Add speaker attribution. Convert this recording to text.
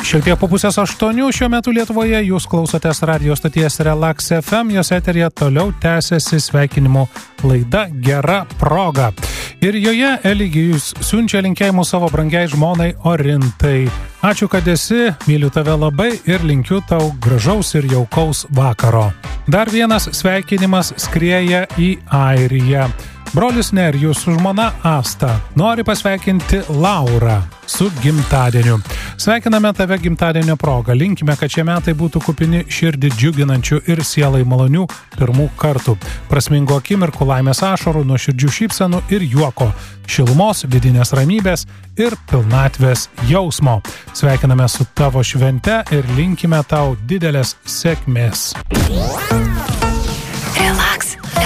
Speaker 1: Šiek tiek po 7:30 šiuo metu Lietuvoje jūs klausotės radio stoties Relax FM, jos eteryje toliau tęsiasi sveikinimų laida Gera proga. Ir joje Eligijus siunčia linkėjimus savo brangiai žmonai Orintai. Ačiū, kad esi, myliu tave labai ir linkiu tau gražaus ir jaukaus vakaro. Dar vienas sveikinimas skrieja į Airiją. Brolis Nerijus su žmona Asta nori pasveikinti Laurą su gimtadieniu. Sveikiname tave gimtadienio proga. Linkime, kad šie metai būtų kupini širdį džiuginančių ir sielai malonių pirmų kartų. Prasmingo akimirkų, laimės ašarų, nuoširdžių šypsenų ir juoko, šilumos, vidinės ramybės ir pilnatvės jausmo. Sveikiname su tavo švente ir linkime tau didelės sėkmės.